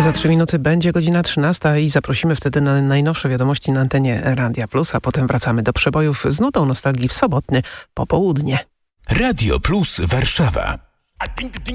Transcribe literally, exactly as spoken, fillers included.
za trzy minuty będzie godzina trzynasta i zaprosimy wtedy na najnowsze wiadomości na antenie Radia Plus, a potem wracamy do przebojów z nutą nostalgii w sobotnie popołudnie. Radio Plus Warszawa.